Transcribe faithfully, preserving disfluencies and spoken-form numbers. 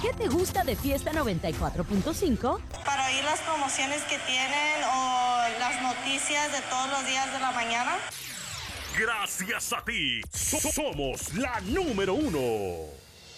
¿Qué te gusta de Fiesta noventa y cuatro punto cinco? Para oír las promociones que tienen o las noticias de todos los días de la mañana. Gracias a ti, so- somos la número uno.